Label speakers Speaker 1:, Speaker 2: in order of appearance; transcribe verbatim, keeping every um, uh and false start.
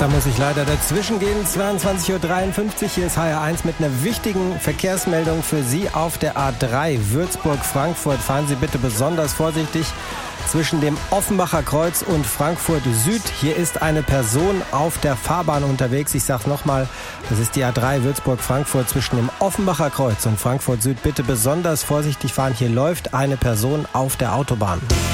Speaker 1: Da muss ich leider dazwischen gehen. zweiundzwanzig Uhr dreiundfünfzig. Hier ist H R eins mit einer wichtigen Verkehrsmeldung für Sie auf der A drei Würzburg-Frankfurt. Fahren Sie bitte besonders vorsichtig zwischen dem Offenbacher Kreuz und Frankfurt Süd. Hier ist eine Person auf der Fahrbahn unterwegs. Ich sage nochmal, das ist die A drei Würzburg-Frankfurt zwischen dem Offenbacher Kreuz und Frankfurt Süd. Bitte besonders vorsichtig fahren. Hier läuft eine Person auf der Autobahn.